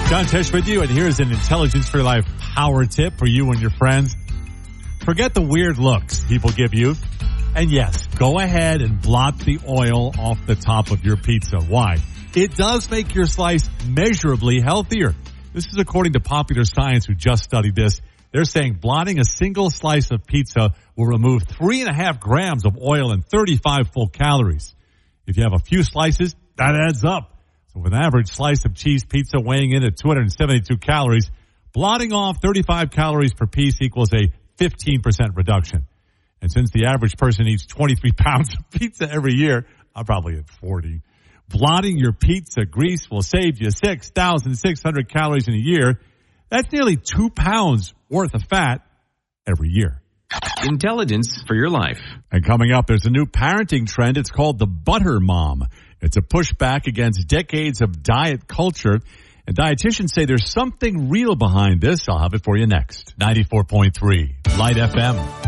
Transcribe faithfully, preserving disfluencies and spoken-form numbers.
John Tesh with you, and here's an Intelligence for Your Life power tip for you and your friends. Forget the weird looks people give you. And yes, go ahead and blot the oil off the top of your pizza. Why? It does make your slice measurably healthier. This is according to Popular Science, who just studied this. They're saying blotting a single slice of pizza will remove three and a half grams of oil and thirty-five full calories. If you have a few slices, that adds up. So with an average slice of cheese pizza weighing in at two hundred seventy-two calories, blotting off thirty-five calories per piece equals a fifteen percent reduction. And since the average person eats twenty-three pounds of pizza every year, I'm probably at forty. Blotting your pizza grease will save you six thousand six hundred calories in a year. That's nearly two pounds worth of fat every year. Intelligence for Your Life. And coming up, there's a new parenting trend. It's called the butter mom. It's a pushback against decades of diet culture. And dietitians say there's something real behind this. I'll have it for you next. ninety-four point three Light F M.